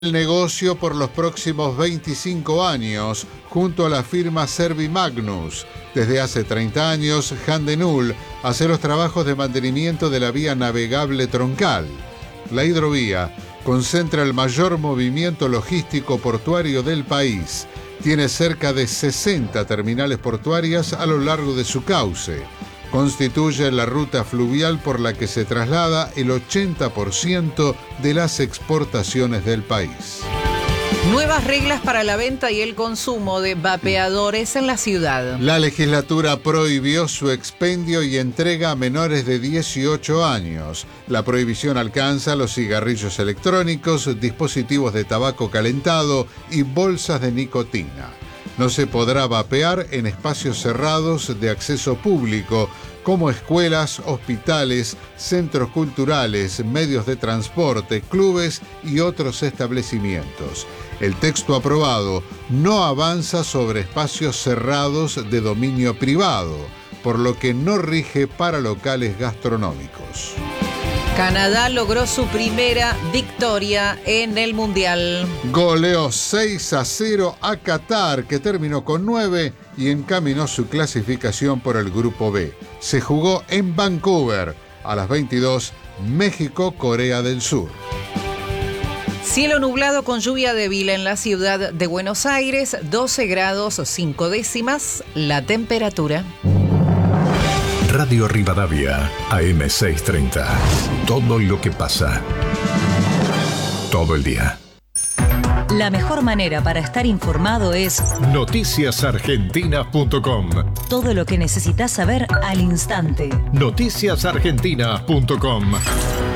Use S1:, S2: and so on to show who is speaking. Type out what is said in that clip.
S1: el negocio por los próximos 25 años junto a la firma Servimagnus. Desde hace 30 años, Handenul hace los trabajos de mantenimiento de la vía navegable troncal. La hidrovía concentra el mayor movimiento logístico portuario del país. Tiene cerca de 60 terminales portuarias a lo largo de su cauce. Constituye la ruta fluvial por la que se traslada el 80% de las exportaciones del país.
S2: Nuevas reglas para la venta y el consumo de vapeadores en la ciudad.
S1: La legislatura prohibió su expendio y entrega a menores de 18 años. La prohibición alcanza los cigarrillos electrónicos, dispositivos de tabaco calentado y bolsas de nicotina. No se podrá vapear en espacios cerrados de acceso público, como escuelas, hospitales, centros culturales, medios de transporte, clubes y otros establecimientos. El texto aprobado no avanza sobre espacios cerrados de dominio privado, por lo que no rige para locales gastronómicos.
S2: Canadá logró su primera victoria en el Mundial.
S1: Goleó 6-0 a Qatar, que terminó con 9 y encaminó su clasificación por el Grupo B. Se jugó en Vancouver. A las 22, México, Corea del Sur.
S2: Cielo nublado con lluvia débil en la ciudad de Buenos Aires, 12 grados 5 décimas la temperatura.
S3: Radio Rivadavia, AM 630. Todo lo que pasa. Todo el día.
S4: La mejor manera para estar informado es
S3: noticiasargentinas.com.
S4: Todo lo que necesitas saber al instante.
S3: Noticiasargentinas.com.